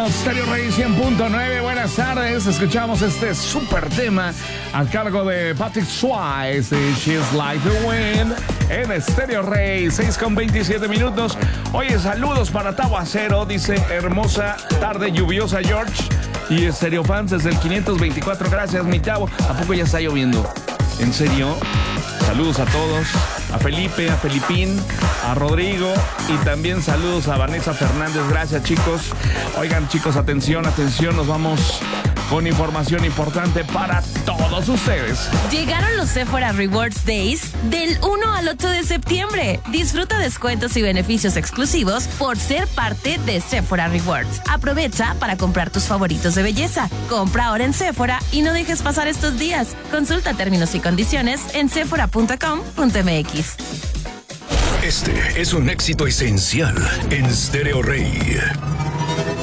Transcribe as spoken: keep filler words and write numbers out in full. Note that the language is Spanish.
Bueno, Stereo Rey cien punto nueve, buenas tardes. Escuchamos este super tema a cargo de Patrick Swayze, She's Like the Wind, en Stereo Rey, seis con veintisiete minutos. Oye, saludos para Tahuacero, dice hermosa tarde lluviosa George. Y Stereo Fans desde el quinientos veinticuatro, gracias mi Tavo. ¿A poco ya está lloviendo? ¿En serio? Saludos a todos, a Felipe, a Felipín, a Rodrigo y también saludos a Vanessa Fernández. Gracias, chicos. Oigan, chicos, atención, atención, nos vamos con información importante para todos ustedes. Llegaron los Sephora Rewards Days del uno al ocho de septiembre. Disfruta descuentos y beneficios exclusivos por ser parte de Sephora Rewards. Aprovecha para comprar tus favoritos de belleza. Compra ahora en Sephora y no dejes pasar estos días. Consulta términos y condiciones en sephora punto com punto m x. Este es un éxito esencial en Stereo Rey.